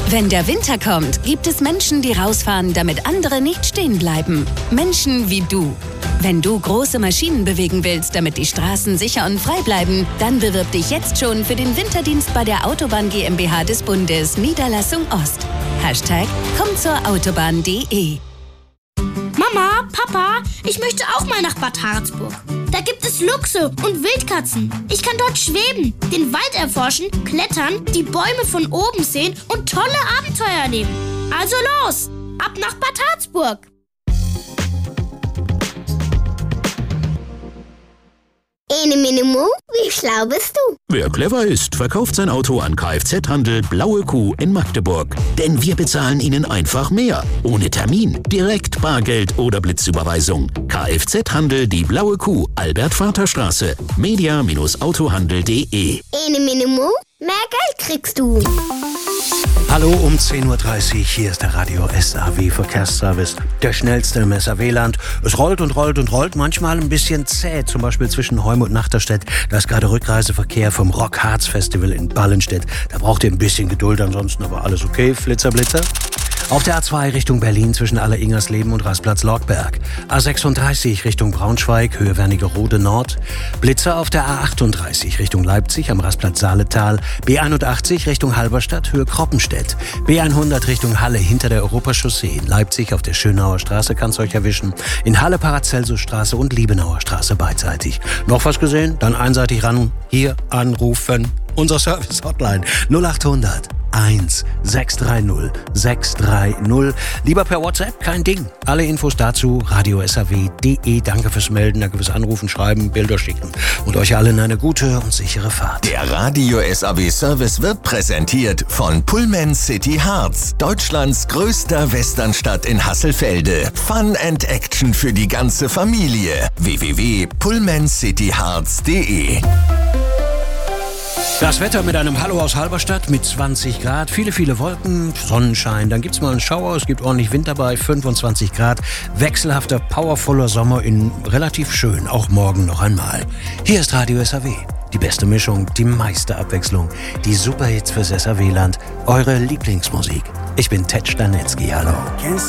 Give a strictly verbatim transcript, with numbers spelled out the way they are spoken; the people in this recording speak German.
Wenn der Winter kommt, gibt es Menschen, die rausfahren, damit andere nicht stehen bleiben. Menschen wie du. Wenn du große Maschinen bewegen willst, damit die Straßen sicher und frei bleiben, dann bewirb dich jetzt schon für den Winterdienst bei der Autobahn GmbH des Bundes, Niederlassung Ost. Hashtag komm zur Autobahn punkt de. Mama, Papa, ich möchte auch mal nach Bad Harzburg. Da gibt es Luchse und Wildkatzen. Ich kann dort schweben, den Wald erforschen, klettern, die Bäume von oben sehen und tolle Abenteuer erleben. Also los, ab nach Bad Harzburg. Ene Minimo, wie schlau bist du? Wer clever ist, verkauft sein Auto an Kfz-Handel Blaue Kuh in Magdeburg. Denn wir bezahlen Ihnen einfach mehr. Ohne Termin, direkt Bargeld oder Blitzüberweisung. Kfz-Handel Die Blaue Kuh, Albert-Vater-Straße, media Autohandel punkt de. Ene Minimo, mehr Geld kriegst du. Hallo um zehn Uhr dreißig, hier ist der Radio S A W Verkehrsservice, der schnellste im S A W-Land. Es rollt und rollt und rollt, manchmal ein bisschen zäh, zum Beispiel zwischen Heum und Nachterstedt. Da ist gerade Rückreiseverkehr vom Rock Harz Festival in Ballenstedt. Da braucht ihr ein bisschen Geduld, ansonsten aber alles okay, Flitzer, Blitzer. Auf der A zwei Richtung Berlin zwischen Aller-Ingersleben und Rastplatz-Lorgberg. A sechsunddreißig Richtung Braunschweig, Höhe Wernigerode Nord. Blitzer auf der A achtunddreißig Richtung Leipzig am Rastplatz Saaletal. B einundachtzig Richtung Halberstadt, Höhe Kroppenstedt. B hundert Richtung Halle hinter der Europachaussee. In Leipzig auf der Schönauer Straße kann's euch erwischen. In Halle Paracelsusstraße und Liebenauer Straße beidseitig. Noch was gesehen? Dann einseitig ran. Hier anrufen. Unser Service-Hotline null achthundert eins sechs drei null sechs drei null. Lieber per WhatsApp, kein Ding. Alle Infos dazu radio s a w punkt de. Danke fürs Melden, danke fürs Anrufen, Schreiben, Bilder schicken. Und euch allen eine gute und sichere Fahrt. Der Radio S A W Service wird präsentiert von Pullman City Harz, Deutschlands größter Westernstadt in Hasselfelde. Fun and Action für die ganze Familie. w w w punkt pullman city harz punkt de. Das Wetter mit einem Hallo aus Halberstadt mit zwanzig Grad, viele, viele Wolken, Sonnenschein, dann gibt's mal einen Schauer, es gibt ordentlich Wind dabei, fünfundzwanzig Grad, wechselhafter, powervoller Sommer in relativ schön, auch morgen noch einmal. Hier ist Radio S A W, die beste Mischung, die meiste Abwechslung, die Superhits fürs S A W-Land, eure Lieblingsmusik. Ich bin Ted Stanitzky, hallo.